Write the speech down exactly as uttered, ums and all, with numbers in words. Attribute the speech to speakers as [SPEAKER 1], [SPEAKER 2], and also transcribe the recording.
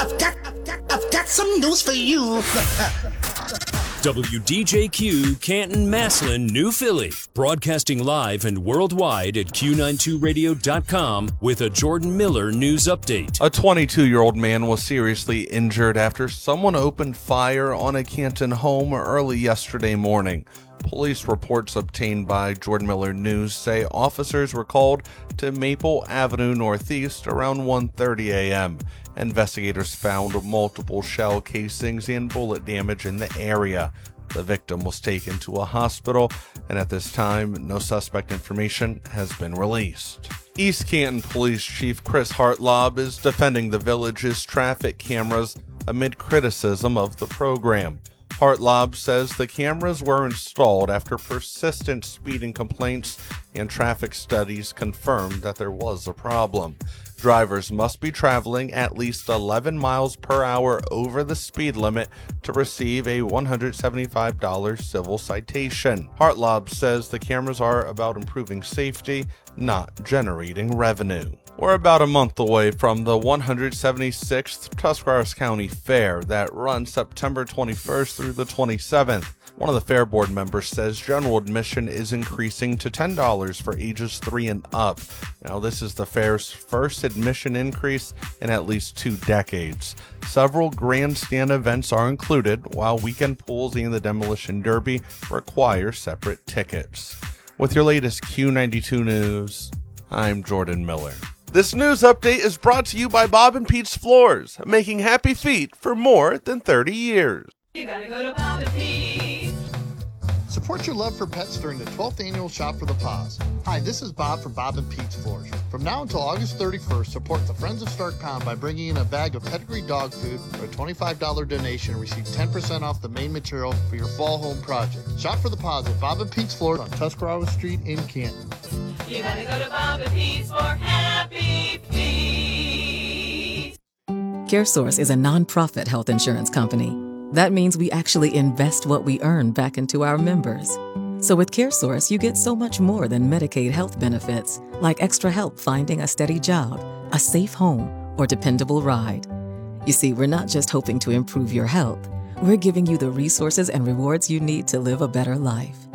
[SPEAKER 1] I've got, I've got, I've got some news for you.
[SPEAKER 2] W D J Q, Canton, Massillon, New Philly. Broadcasting live and worldwide at Q ninety-two radio dot com with a Jordan Miller news update.
[SPEAKER 3] A twenty-two-year-old man was seriously injured after someone opened fire on a Canton home early yesterday morning. Police reports obtained by Jordan Miller News say officers were called to Maple Avenue Northeast around one thirty a.m. Investigators found multiple shell casings and bullet damage in the area. The victim was taken to a hospital, and at this time, no suspect information has been released. East Canton Police Chief Chris Hartlob is defending the village's traffic cameras amid criticism of the program. Hartlob says the cameras were installed after persistent speeding complaints and traffic studies confirmed that there was a problem. Drivers must be traveling at least eleven miles per hour over the speed limit to receive a one hundred seventy-five dollars civil citation. Hartlob says the cameras are about improving safety, not generating revenue. We're about a month away from the one hundred seventy-sixth Tuscarawas County Fair that runs September twenty-first through the twenty-seventh. One of the Fair Board members says general admission is increasing to ten dollars for ages three and up. Now, this is the fair's first admission increase in at least two decades. Several grandstand events are included, while weekend pools and the Demolition Derby require separate tickets. With your latest Q ninety-two News, I'm Jordan Miller. This news update is brought to you by Bob and Pete's Floors, making happy feet for more than thirty years.
[SPEAKER 4] You gotta go to Bob and Pete's.
[SPEAKER 5] Support your love for pets during the twelfth annual Shop for the Paws. Hi, this is Bob from Bob and Pete's Floors. From now until August thirty-first, support the Friends of Stark Pound by bringing in a bag of pedigree dog food or a twenty-five dollars donation and receive ten percent off the main material for your fall home project. Shop for the Paws at Bob and Pete's Floors on Tuscarawas Street in Canton.
[SPEAKER 4] You gotta go to Bob and Pete's for happy feet.
[SPEAKER 6] CareSource is a nonprofit health insurance company. That means we actually invest what we earn back into our members. So with CareSource, you get so much more than Medicaid health benefits, like extra help finding a steady job, a safe home, or dependable ride. You see, we're not just hoping to improve your health. We're giving you the resources and rewards you need to live a better life.